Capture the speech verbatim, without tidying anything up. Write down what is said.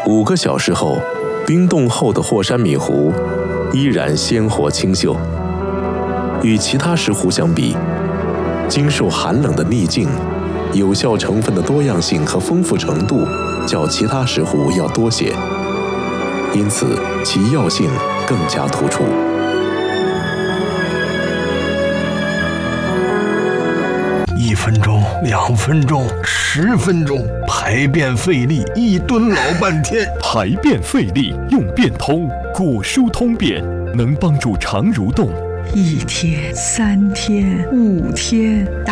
五个小时后，冰冻后的霍山米湖依然鲜活清秀。与其他石斛相比，经受寒冷的逆境，有效成分的多样性和丰富程度较其他石斛要多些，因此其药性更加突出。 一分钟，两分钟，十分钟，排便费力，一蹲老半天。 排便费力用便通，果蔬通便能帮助肠蠕动。 一天、三天、五天。